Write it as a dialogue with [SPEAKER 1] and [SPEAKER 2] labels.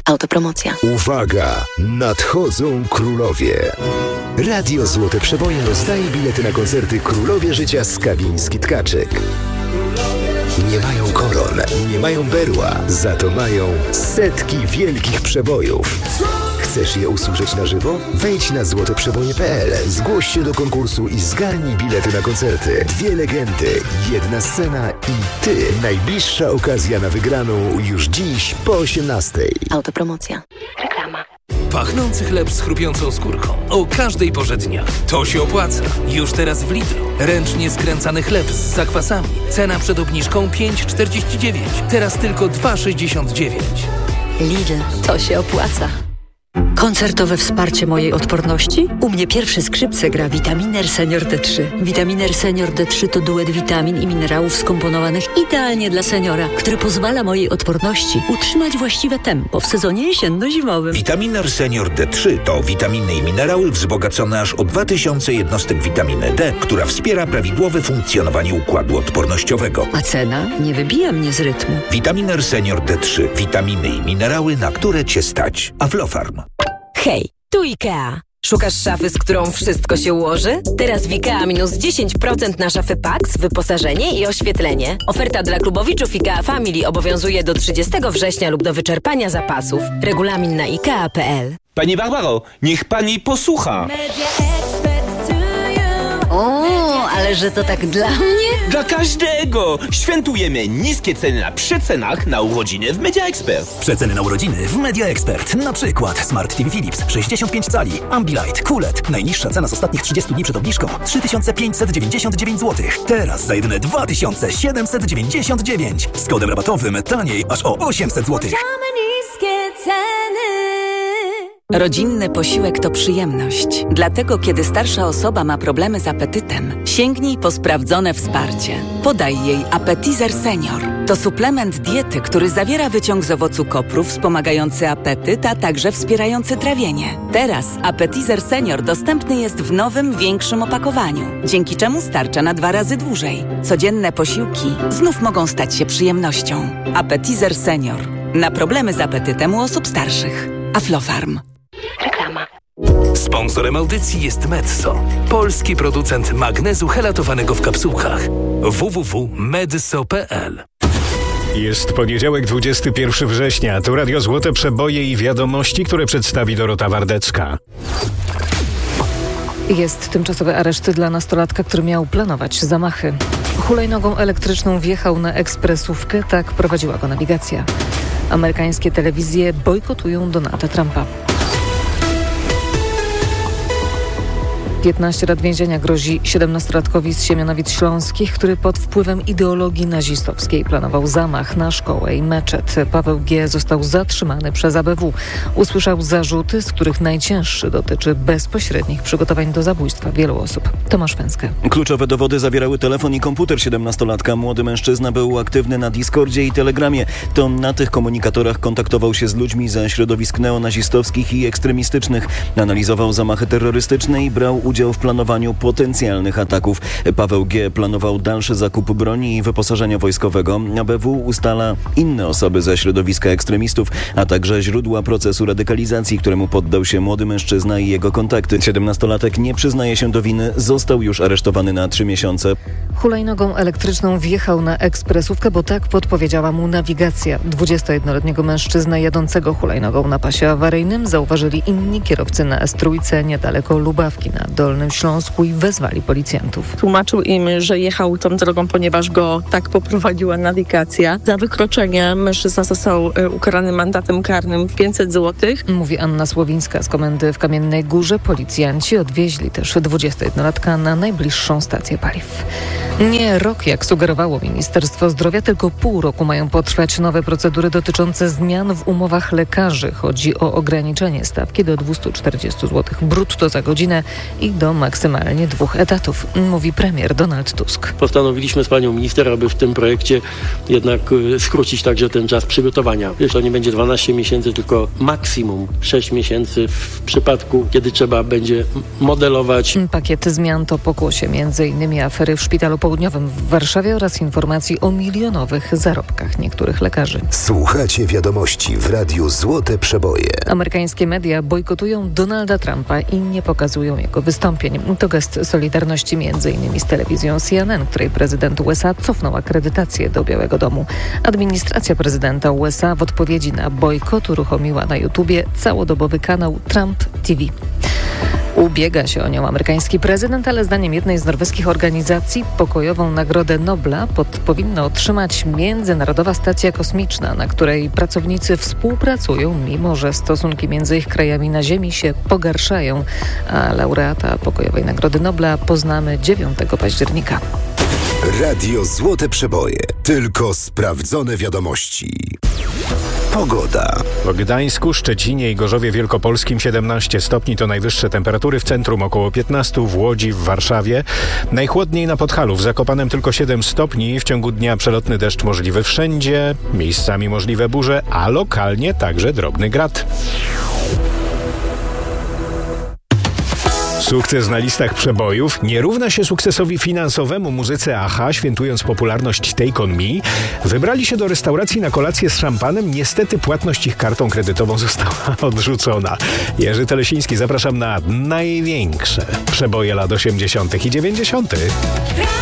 [SPEAKER 1] Autopromocja.
[SPEAKER 2] Uwaga! Nadchodzą królowie. Radio Złote Przeboje rozdaje bilety na koncerty Królowie Życia Skawiński-Tkaczyk. Nie mają koron, nie mają berła, za to mają setki wielkich przebojów. Chcesz je usłyszeć na żywo? Wejdź na złoteprzeboje.pl, zgłoś się do konkursu i zgarnij bilety na koncerty. 2 legendy, 1 scena i ty. Najbliższa okazja na wygraną już dziś po 18:00.
[SPEAKER 1] Autopromocja. Reklama.
[SPEAKER 3] Pachnący chleb z chrupiącą skórką. O każdej porze dnia. To się opłaca. Już teraz w Lidlu. Ręcznie skręcany chleb z zakwasami. Cena przed obniżką 5,49. Teraz tylko 2,69.
[SPEAKER 1] Lidl. To się opłaca.
[SPEAKER 4] Koncertowe wsparcie mojej odporności? U mnie pierwsze skrzypce gra Vitaminer Senior D3. Vitaminer Senior D3 to duet witamin i minerałów skomponowanych idealnie dla seniora, który pozwala mojej odporności utrzymać właściwe tempo w sezonie jesienno-zimowym.
[SPEAKER 5] Vitaminer Senior D3 to witaminy i minerały wzbogacone aż o 2000 jednostek witaminy D, która wspiera prawidłowe funkcjonowanie układu odpornościowego.
[SPEAKER 4] A cena nie wybija mnie z rytmu.
[SPEAKER 5] Vitaminer Senior D3. Witaminy i minerały, na które Cię stać. Aflofarm.
[SPEAKER 6] Hej, tu IKEA. Szukasz szafy, z którą wszystko się ułoży? Teraz w IKEA minus 10% na szafy Pax, wyposażenie i oświetlenie. Oferta dla klubowiczów IKEA Family obowiązuje do 30 września lub do wyczerpania zapasów. Regulamin na IKEA.pl.
[SPEAKER 7] Pani Barbaro, niech pani posłucha.
[SPEAKER 1] O, ale że to tak dla mnie?
[SPEAKER 7] Dla każdego! Świętujemy niskie ceny na przecenach na urodziny w Media Expert.
[SPEAKER 8] Przeceny na urodziny w Media Expert. Na przykład Smart TV Philips 65 cali, Ambilight, QLED. Najniższa cena z ostatnich 30 dni przed obniżką 3599 zł. Teraz za jedyne 2799. Z kodem rabatowym taniej aż o 800 zł.
[SPEAKER 9] Rodzinny posiłek to przyjemność. Dlatego, kiedy starsza osoba ma problemy z apetytem, sięgnij po sprawdzone wsparcie. Podaj jej Appetizer Senior. To suplement diety, który zawiera wyciąg z owocu kopru wspomagający apetyt, a także wspierający trawienie. Teraz Appetizer Senior dostępny jest w nowym, większym opakowaniu, dzięki czemu starcza na 2 razy dłużej. Codzienne posiłki znów mogą stać się przyjemnością. Appetizer Senior. Na problemy z apetytem u osób starszych. Aflofarm.
[SPEAKER 1] Reklama.
[SPEAKER 3] Sponsorem audycji jest Medso, polski producent magnezu helatowanego w kapsułkach. www.medso.pl.
[SPEAKER 10] Jest poniedziałek, 21 września. Tu Radio Złote Przeboje i wiadomości, które przedstawi Dorota Wardecka.
[SPEAKER 11] Jest tymczasowy areszt dla nastolatka, który miał planować zamachy. Hulajnogą elektryczną wjechał na ekspresówkę, tak prowadziła go nawigacja. Amerykańskie telewizje bojkotują Donalda Trumpa. 15 lat więzienia grozi 17-latkowi z Siemianowic Śląskich, który pod wpływem ideologii nazistowskiej planował zamach na szkołę i meczet. Paweł G. został zatrzymany przez ABW. Usłyszał zarzuty, z których najcięższy dotyczy bezpośrednich przygotowań do zabójstwa wielu osób. Tomasz Węskę.
[SPEAKER 12] Kluczowe dowody zawierały telefon i komputer 17-latka. Młody mężczyzna był aktywny na Discordzie i Telegramie. To na tych komunikatorach kontaktował się z ludźmi ze środowisk neonazistowskich i ekstremistycznych. Analizował zamachy terrorystyczne i brał udział w planowaniu potencjalnych ataków. Paweł G. planował dalszy zakup broni i wyposażenia wojskowego. ABW ustala inne osoby ze środowiska ekstremistów, a także źródła procesu radykalizacji, któremu poddał się młody mężczyzna i jego kontakty. 17-latek nie przyznaje się do winy, został już aresztowany na 3 miesiące.
[SPEAKER 11] Hulajnogą elektryczną wjechał na ekspresówkę, bo tak podpowiedziała mu nawigacja. 21-letniego mężczyznę jadącego hulajnogą na pasie awaryjnym zauważyli inni kierowcy na S3 niedaleko Lubawki na Dolnym Śląsku i wezwali policjantów.
[SPEAKER 13] Tłumaczył im, że jechał tą drogą, ponieważ go tak poprowadziła nawigacja. Za wykroczenie mężczyzna został ukarany mandatem karnym 500 zł.
[SPEAKER 11] Mówi Anna Słowińska z komendy w Kamiennej Górze. Policjanci odwieźli też 21-latka na najbliższą stację paliw. Nie rok, jak sugerowało Ministerstwo Zdrowia, tylko pół roku mają potrwać nowe procedury dotyczące zmian w umowach lekarzy. Chodzi o ograniczenie stawki do 240 zł brutto za godzinę i do maksymalnie 2 etatów, mówi premier Donald Tusk.
[SPEAKER 14] Postanowiliśmy z panią minister, aby w tym projekcie jednak skrócić także ten czas przygotowania. To nie będzie 12 miesięcy, tylko maksimum 6 miesięcy w przypadku, kiedy trzeba będzie modelować.
[SPEAKER 11] Pakiet zmian to pokłosie m.in. afery w szpitalu południowym w Warszawie oraz informacji o milionowych zarobkach niektórych lekarzy.
[SPEAKER 2] Słuchacie wiadomości w Radiu Złote Przeboje.
[SPEAKER 11] Amerykańskie media bojkotują Donalda Trumpa i nie pokazują jego wystąpień. To gest solidarności m.in. z telewizją CNN, której prezydent USA cofnął akredytację do Białego Domu. Administracja prezydenta USA w odpowiedzi na bojkot uruchomiła na YouTubie całodobowy kanał Trump TV. Ubiega się o nią amerykański prezydent, ale zdaniem jednej z norweskich organizacji pokojową Nagrodę Nobla powinna otrzymać Międzynarodowa Stacja Kosmiczna, na której pracownicy współpracują, mimo że stosunki między ich krajami na Ziemi się pogarszają, a laureata pokojowej Nagrody Nobla poznamy 9 października.
[SPEAKER 2] Radio Złote Przeboje. Tylko sprawdzone wiadomości. Pogoda.
[SPEAKER 10] W Gdańsku, Szczecinie i Gorzowie Wielkopolskim 17 stopni to najwyższe temperatury, w centrum około 15, w Łodzi, w Warszawie. Najchłodniej na Podhalu, w Zakopanem tylko 7 stopni. W ciągu dnia przelotny deszcz możliwy wszędzie, miejscami możliwe burze, a lokalnie także drobny grad. Sukces na listach przebojów nie równa się sukcesowi finansowemu. Muzycy a-ha, świętując popularność Take On Me, wybrali się do restauracji na kolację z szampanem. Niestety płatność ich kartą kredytową została odrzucona. Jerzy Telesiński, zapraszam na największe przeboje lat 80. i 90.